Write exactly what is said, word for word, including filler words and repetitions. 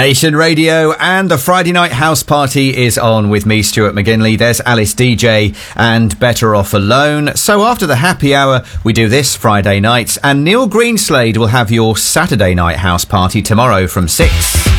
Nation Radio and the Friday Night House Party is on with me, Stuart McGinley. There's Alice D J and Better Off Alone. So after the happy hour, we do this Friday night, and Neil Greenslade will have your Saturday Night House Party tomorrow from six.